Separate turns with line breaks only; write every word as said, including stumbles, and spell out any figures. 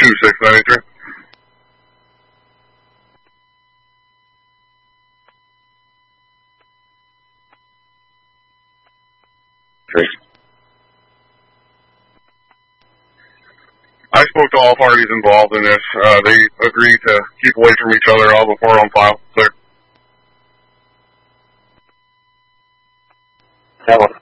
two six nine eight three.
Great.
I spoke to all parties involved in this. Uh, they agreed to keep away from each other. All the four on file. Clear.
That one.